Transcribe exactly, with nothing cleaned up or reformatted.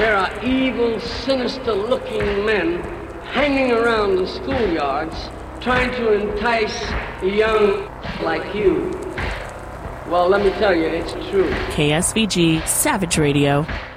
there are evil, sinister-looking men hanging around the schoolyards trying to entice a young like you. Well, let me tell you, it's true. K S V G Savage Radio.